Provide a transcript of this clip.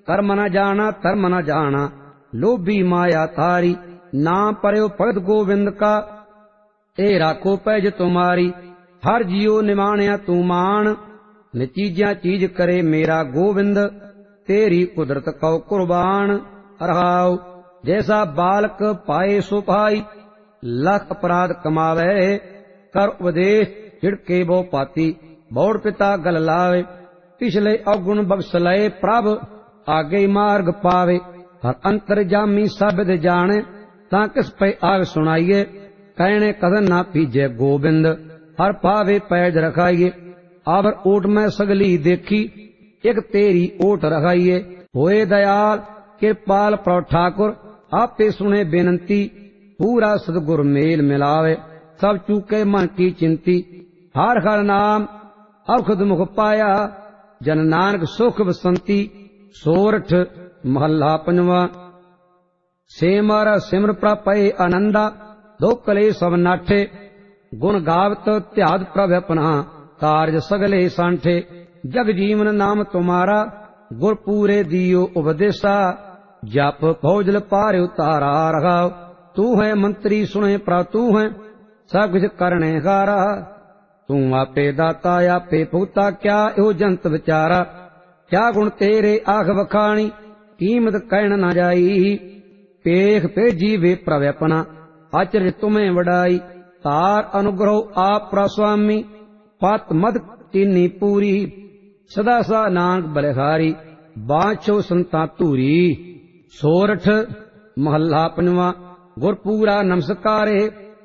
कर्म न जाना धर्म न जाना, लोभी माया तारी। नाम परयो भगत गोविंद का, ए राखो पैज तुम्हारी। हर जियो निमाणिया तू मान, निचीजिया चीज करे मेरा गोविंद। तेरी कुदरत कौ कुर्बान। रहाओ जैसा बालक पाए सो भाई, लख अपराध कमावे। कर उपदेश छिड़के बो पाती, बौड़ पिता गल लावे। पिछले अवगुण बख्श लए प्रभ, आगे मार्ग पावे। हर अंतर जामी सब विद जाने, तां किस पे आग सुनाइए। कहने कदन ना पीजे गोविंद, हर पावे पैज रखाइए। आवर ओट में सगली देखी, एक तेरी ओट रखाइए। होए दयाल कृपाल प्रभु ठाकुर, आपे सुने बेनती। पूरा सतगुर मेल मिलावे, सब चूके मन की चिंती। हर हर नाम अवखद मुख पाया, जन नानक सुख बसंती। सोरठ महला पंजवा। सेमर सिमर प्रपय आनंदा, दो कले सब नाठे। गुण गावत ध्यात प्रभ अपना, कार्य सगले सांठे। जग जीवन नाम तुम्हारा, गुर पूरे दियो उपदेशा। जप फौजल पार उतारा रखाओ, तू है मंत्री सुने प्रा तू है, सब कुछ करने हारा। तू आपे दाता आपे भुगता, क्या यो जंत विचारा। क्या गुण तेरे आख बखानी, कीमत कहन न जाई। पेख भेजी वे प्रभ अपना, आचर्य तुम्हें वडाई। तार अनुग्रह आप प्रस्वामी, पत मद कीनी पूरी। सदा सा नानक बलिहारी, बांछो संता तूरी। सोरठ महला पंजवा। गुर पूरा नमस्कारे,